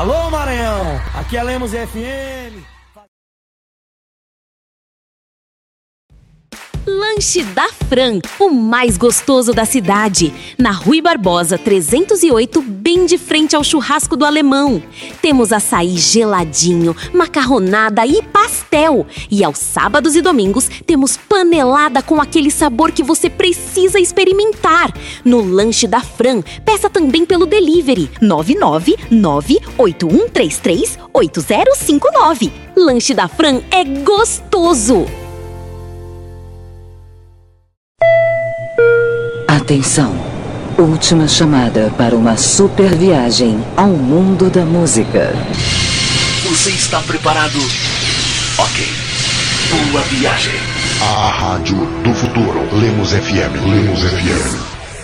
Alô, Maranhão, aqui é Lemos FM. Lanche da Fran, o mais gostoso da cidade. Na Rui Barbosa 308, bem de frente ao churrasco do Alemão. Temos açaí geladinho, macarronada e pastel. E aos sábados e domingos temos panelada com aquele sabor que você precisa experimentar. No Lanche da Fran, peça também pelo delivery 99981338059. Lanche da Fran é gostoso. Atenção! Última chamada para uma super viagem ao mundo da música. Você está preparado? Ok. Boa viagem. A rádio do futuro. Lemos FM. Lemos FM.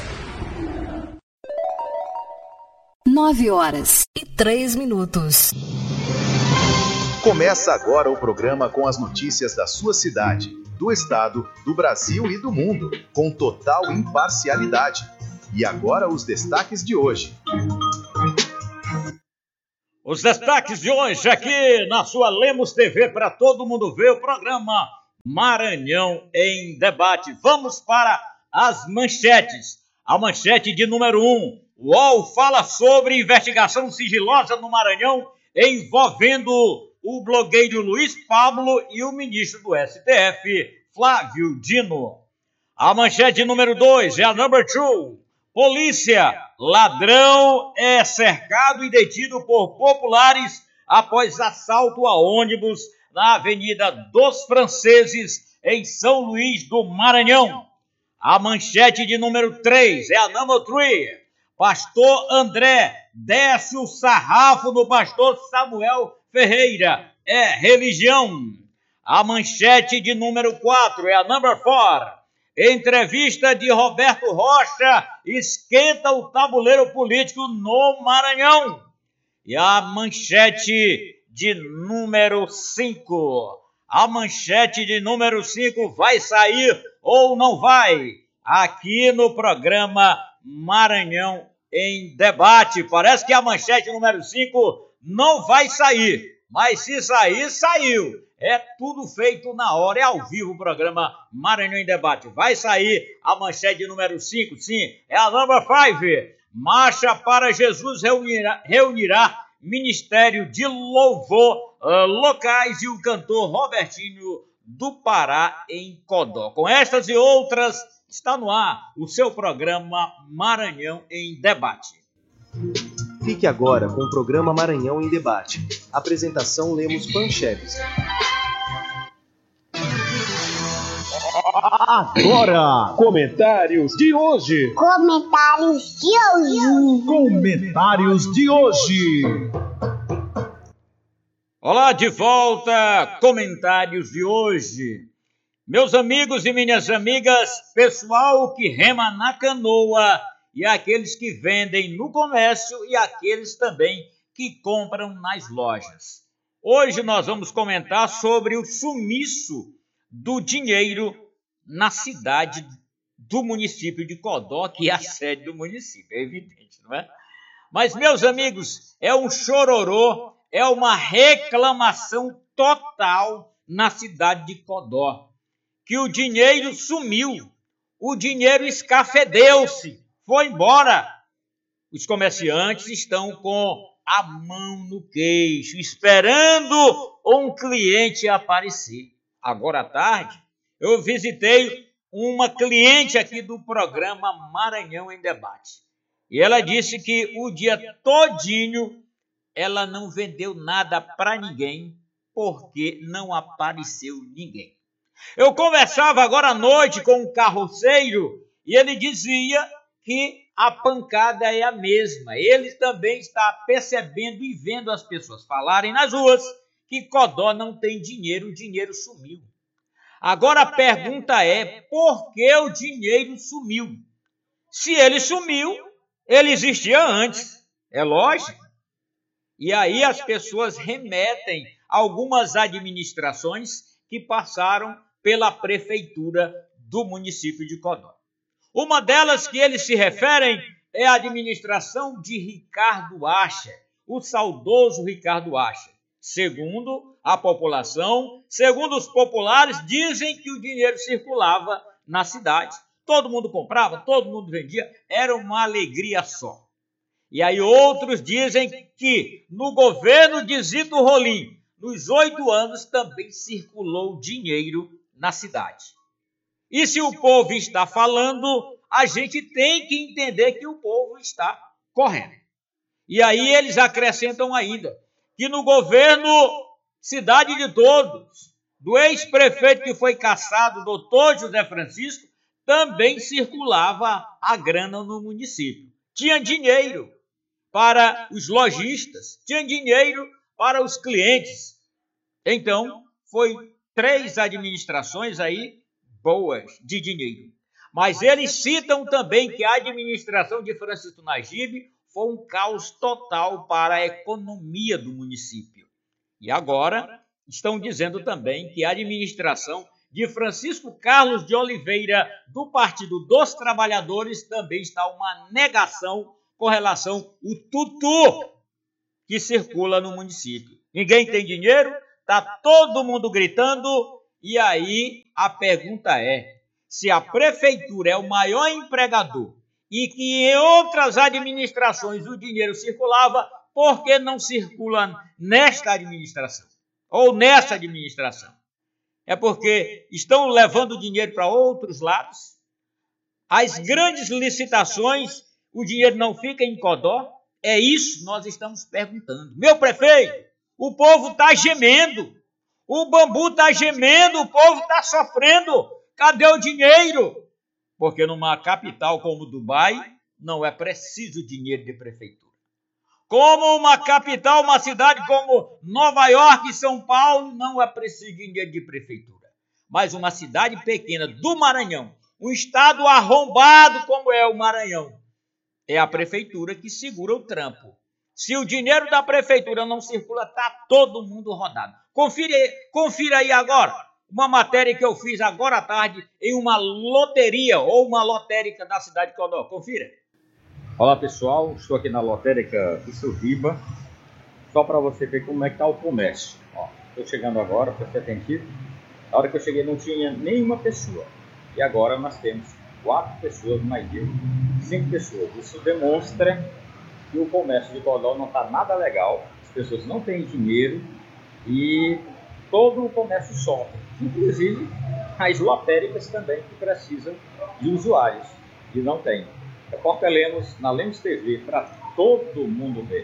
9h03. Começa agora o programa com as notícias da sua cidade, do estado, do Brasil e do mundo, com total imparcialidade. E agora os destaques de hoje. Os destaques de hoje aqui na sua Lemos TV, para todo mundo ver o programa Maranhão em Debate. Vamos para as manchetes. A manchete de número 1. O UOL fala sobre investigação sigilosa no Maranhão envolvendo o blogueiro Luiz Pablo e o ministro do STF, Flávio Dino. A manchete número 2 é a number 2. Polícia, ladrão é cercado e detido por populares após assalto a ônibus na Avenida dos Franceses, em São Luís do Maranhão. A manchete de número 3 é a number 3. Pastor André desce o sarrafo no pastor Samuel Ferreira. É religião. A manchete de número 4 é a number 4. Entrevista de Roberto Rocha esquenta o tabuleiro político no Maranhão. E a manchete de número 5. A manchete de número 5 vai sair ou não vai? Aqui no programa Maranhão em Debate. Parece que a manchete número 5 não vai sair, mas se sair, saiu. É tudo feito na hora, é ao vivo o programa Maranhão em Debate. Vai sair a manchete número 5, sim, é a number 5. Marcha para Jesus reunirá Ministério de Louvor locais e o cantor Robertinho do Pará em Codó. Com estas e outras, está no ar o seu programa Maranhão em Debate. Fique agora com o programa Maranhão em Debate. Apresentação Lemos Pancheves. Agora, comentários de hoje. Comentários de hoje. Olá, de volta, comentários de hoje. Meus amigos e minhas amigas, pessoal que rema na canoa e aqueles que vendem no comércio e aqueles também que compram nas lojas. Hoje nós vamos comentar sobre o sumiço do dinheiro na cidade do município de Codó, que é a sede do município, é evidente, não é? Mas, meus amigos, é um chororô, é uma reclamação total na cidade de Codó, que o dinheiro sumiu, o dinheiro escafedeu-se, foi embora. Os comerciantes estão com a mão no queixo, esperando um cliente aparecer. Agora à tarde, eu visitei uma cliente aqui do programa Maranhão em Debate. E ela disse que o dia todinho ela não vendeu nada para ninguém, porque não apareceu ninguém. Eu conversava agora à noite com um carroceiro e ele dizia que a pancada é a mesma. Ele também está percebendo e vendo as pessoas falarem nas ruas que Codó não tem dinheiro, o dinheiro sumiu. Agora a pergunta é, por que o dinheiro sumiu? Se ele sumiu, ele existia antes, é lógico. E aí as pessoas remetem a algumas administrações que passaram pela prefeitura do município de Codó. Uma delas que eles se referem é a administração de Ricardo Acha, o saudoso Ricardo acha. Segundo a população, segundo os populares, dizem que o dinheiro circulava na cidade. Todo mundo comprava, todo mundo vendia, era uma alegria só. E aí outros dizem que no governo de Zito Rolim, nos 8 anos, também circulou dinheiro na cidade. E se o povo está falando, a gente tem que entender que o povo está correto. E aí eles acrescentam ainda que no governo Cidade de Todos, do ex-prefeito que foi cassado, doutor José Francisco, também circulava a grana no município. Tinha dinheiro para os lojistas, tinha dinheiro para os clientes. Então, foi 3 administrações aí boas de dinheiro. Mas eles citam também que a administração de Francisco Najib foi um caos total para a economia do município. E agora estão dizendo também que a administração de Francisco Carlos de Oliveira, do Partido dos Trabalhadores, também está uma negação com relação ao tutu que circula no município. Ninguém tem dinheiro, está todo mundo gritando, e aí a pergunta é, se a prefeitura é o maior empregador e que em outras administrações o dinheiro circulava, por que não circula nesta administração? Ou nessa administração? É porque estão levando dinheiro para outros lados? As grandes licitações, o dinheiro não fica em Codó? É isso que nós estamos perguntando. Meu prefeito, o povo está gemendo. O bambu está gemendo, o povo está sofrendo. Cadê o dinheiro? Porque numa capital como Dubai, não é preciso dinheiro de prefeitura. Como uma capital, uma cidade como Nova York e São Paulo, não é preciso dinheiro de prefeitura. Mas uma cidade pequena do Maranhão, um estado arrombado como é o Maranhão, é a prefeitura que segura o trampo. Se o dinheiro da prefeitura não circula, está todo mundo rodado. Confira aí agora uma matéria que eu fiz agora à tarde em uma loteria ou uma lotérica da cidade de Codó. Confira. Olá pessoal, estou aqui na lotérica do Surriba, só para você ver como é que está o comércio. Estou chegando agora, para ser atentivo. Na hora que eu cheguei não tinha nenhuma pessoa. E agora nós temos 4 pessoas, mais de 5 pessoas. Isso demonstra que o comércio de Codó não está nada legal, as pessoas não têm dinheiro e todo o comércio sofre. Inclusive as lotéricas também que precisam de usuários e não tem. Repórter Lemos, na Lemos TV, para todo mundo ver.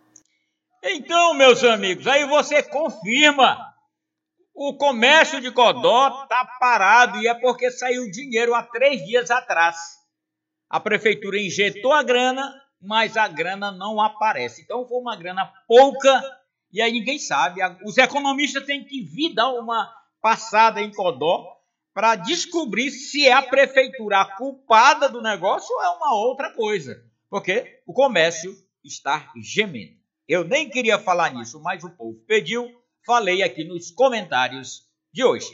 Então, meus amigos, aí você confirma. O comércio de Codó está parado e é porque saiu dinheiro há 3 dias atrás. A prefeitura injetou a grana, mas a grana não aparece. Então foi uma grana pouca e aí ninguém sabe. Os economistas têm que vir dar uma passada em Codó para descobrir se é a prefeitura a culpada do negócio ou é uma outra coisa. Porque o comércio está gemendo. Eu nem queria falar nisso, mas o povo pediu. Falei aqui nos comentários de hoje.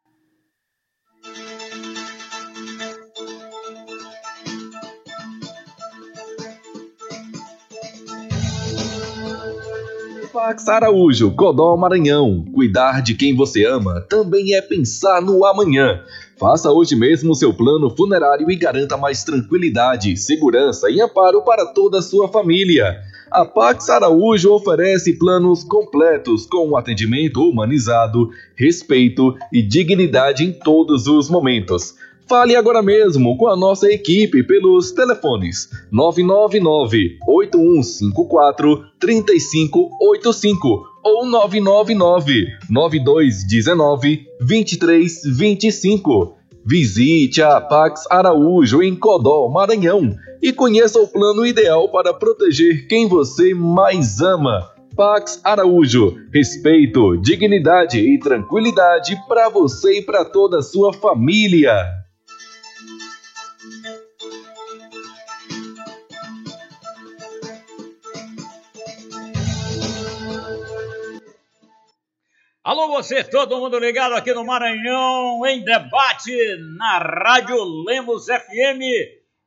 Pax Araújo, Codó, Maranhão. Cuidar de quem você ama também é pensar no amanhã. Faça hoje mesmo seu plano funerário e garanta mais tranquilidade, segurança e amparo para toda a sua família. A Pax Araújo oferece planos completos com atendimento humanizado, respeito e dignidade em todos os momentos. Fale agora mesmo com a nossa equipe pelos telefones 999-8154-3585 ou 999-9219-2325. Visite a Pax Araújo em Codó, Maranhão e conheça o plano ideal para proteger quem você mais ama. Pax Araújo, respeito, dignidade e tranquilidade para você e para toda a sua família. Alô você, todo mundo ligado aqui no Maranhão em Debate, na Rádio Lemos FM.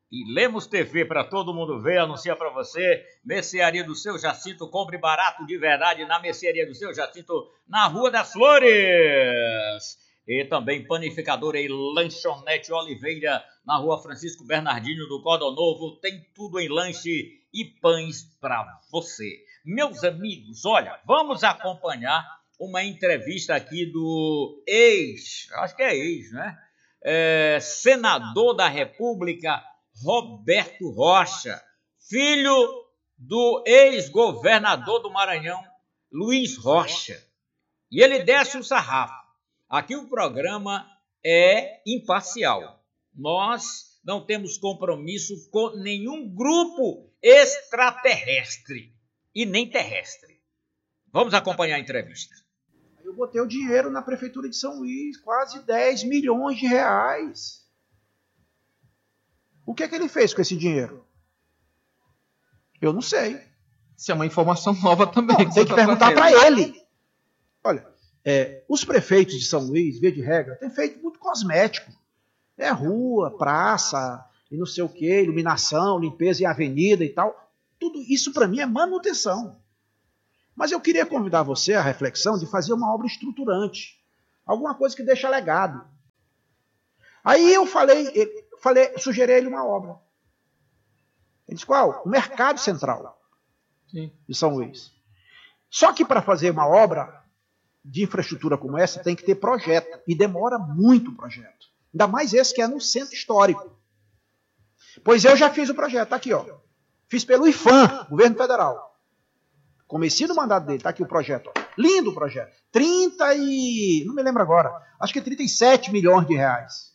e Lemos TV para todo mundo ver, anuncia para você. Mercearia do Seu Jacinto, compre barato de verdade na Mercearia do Seu Jacinto, na Rua das Flores. E também Panificadora e Lanchonete Oliveira, na Rua Francisco Bernardino do Cordão Novo. Tem tudo em lanche e pães para você. Meus amigos, olha, vamos acompanhar uma entrevista aqui do acho que é ex, né? Senador da República, Roberto Rocha, filho do ex-governador do Maranhão, Luiz Rocha. E ele desce o sarrafo. Aqui o programa é imparcial. Nós não temos compromisso com nenhum grupo extraterrestre e nem terrestre. Vamos acompanhar a entrevista. Eu botei o dinheiro na Prefeitura de São Luís, quase 10 milhões de reais. O que é que ele fez com esse dinheiro? Eu não sei. Isso é uma informação nova também. Não, tem que perguntar para ele. Olha, os prefeitos de São Luís, via de regra, têm feito muito cosmético. Rua, praça, e não sei o quê, iluminação, limpeza em avenida e tal. Tudo isso para mim é manutenção. Mas eu queria convidar você à reflexão de fazer uma obra estruturante. Alguma coisa que deixa legado. Aí eu sugeri a ele uma obra. Ele disse, qual? O Mercado Central. Sim. De São Luís. Só que para fazer uma obra de infraestrutura como essa, tem que ter projeto. E demora muito o projeto. Ainda mais esse que é no centro histórico. Pois eu já fiz o projeto. Tá aqui, ó. Fiz pelo IFAM, Governo Federal. Comecei no mandato dele. Tá aqui o projeto. Ó. Lindo o projeto. Não me lembro agora. Acho que 37 milhões de reais.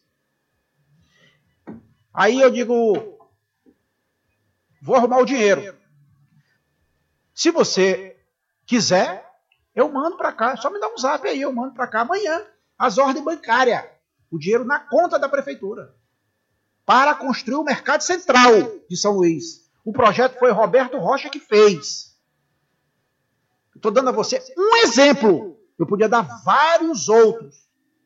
Aí eu digo, vou arrumar o dinheiro. Se você quiser, eu mando para cá. Só me dá um zap aí, eu mando para cá amanhã. As ordens bancárias. O dinheiro na conta da prefeitura. Para construir o Mercado Central de São Luís. O projeto foi Roberto Rocha que fez. Estou dando a você um exemplo. Eu podia dar vários outros.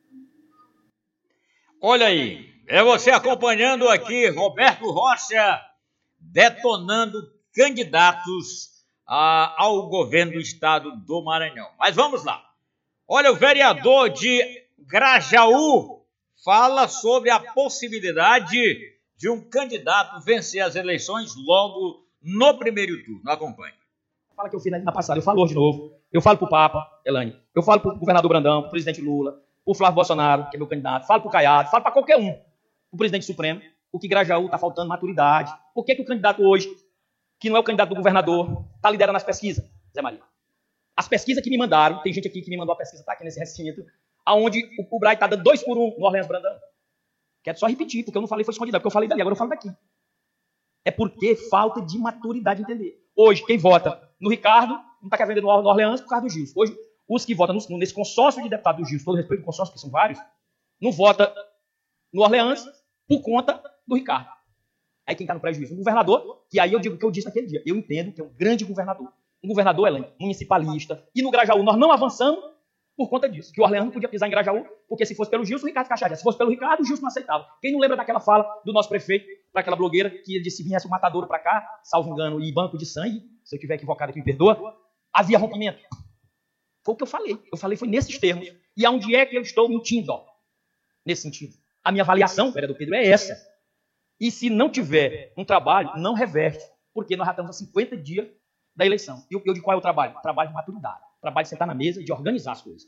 Olha aí. É você acompanhando aqui Roberto Rocha detonando candidatos ao governo do estado do Maranhão. Mas vamos lá. Olha, o vereador de Grajaú fala sobre a possibilidade de um candidato vencer as eleições logo no primeiro turno. Acompanhe. Fala que eu fiz na passada, eu falo hoje de novo. Eu falo pro Papa, Elane. Eu falo pro governador Brandão, pro presidente Lula, pro Flávio Bolsonaro, que é meu candidato. Falo pro Caiado, falo para qualquer um. O presidente Supremo, o que Grajaú está faltando maturidade. Por que o candidato hoje, que não é o candidato do governador, está liderando as pesquisas, Zé Maria? As pesquisas que me mandaram, tem gente aqui que me mandou a pesquisa, está aqui nesse recinto, aonde o Braz está dando 2-1 no Orleans Brandão. Quero só repetir, porque eu não falei foi escondido, porque eu falei dali, agora eu falo daqui. É porque falta de maturidade, entender. Hoje, quem vota no Ricardo, não está querendo no Orleans por causa do Gilson. Hoje, os que votam nesse consórcio de deputados do Gilson, todo respeito do consórcio, que são vários, não vota no Orleans por conta do Ricardo. Aí quem está no prejuízo? O governador, que aí eu digo o que eu disse naquele dia. Eu entendo que é um grande governador. Um governador, Elane, municipalista. E no Grajaú nós não avançamos por conta disso. Que o Orleans não podia pisar em Grajaú, porque se fosse pelo Gilson, o Ricardo Cacharia. Se fosse pelo Ricardo, o Gilson não aceitava. Quem não lembra daquela fala do nosso prefeito para aquela blogueira que ele disse que viesse um matadouro para cá, salvo engano, e banco de sangue, se eu estiver equivocado aqui, me perdoa, havia rompimento. Foi o que eu falei. Eu falei foi nesses termos. E aonde é que eu estou mentindo? Ó, nesse sentido. A minha avaliação, vereador Pedro, é essa. E se não tiver um trabalho, não reverte. Porque nós já estamos a 50 dias da eleição. E eu de qual é o trabalho? Trabalho de maturidade. Trabalho de sentar na mesa e de organizar as coisas.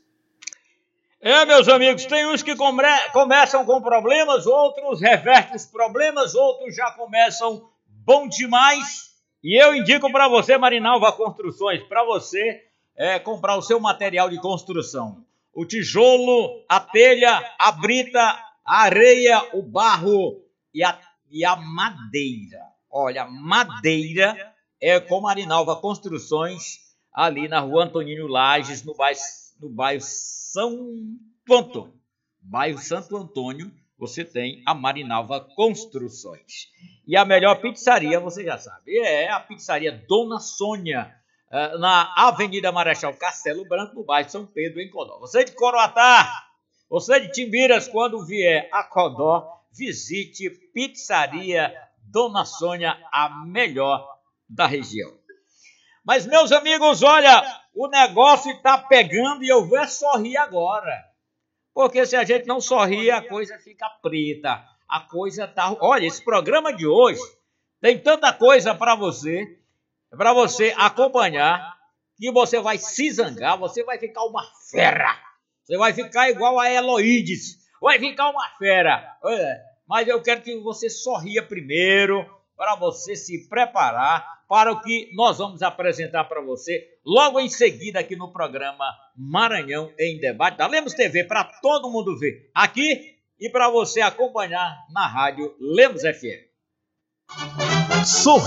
Meus amigos, tem uns que começam com problemas, outros revertem os problemas, outros já começam bom demais. E eu indico para você, Marinalva Construções, para você comprar o seu material de construção. O tijolo, a telha, a brita, a areia, o barro e a madeira. Olha, madeira é com Marinalva Construções, ali na Rua Antonino Lages, no bairro Santo Antônio. Bairro Santo Antônio, você tem a Marinalva Construções. E a melhor pizzaria, você já sabe, é a pizzaria Dona Sônia, na Avenida Marechal Castelo Branco, no bairro São Pedro, em Codó. Você de Coroatá, você de Timbiras, quando vier a Codó, visite Pizzaria Dona Sônia, a melhor da região. Mas, meus amigos, olha, o negócio está pegando e eu vou sorrir agora. Porque se a gente não sorrir, a coisa fica preta. A coisa tá... Olha, esse programa de hoje tem tanta coisa para você acompanhar, que você vai se zangar, você vai ficar uma fera. Você vai ficar igual a Heloídes. Vai ficar uma fera. Mas eu quero que você sorria primeiro, para você se preparar para o que nós vamos apresentar para você logo em seguida aqui no programa Maranhão em Debate, da Lemos TV, para todo mundo ver aqui e para você acompanhar na rádio Lemos FM. Sorria!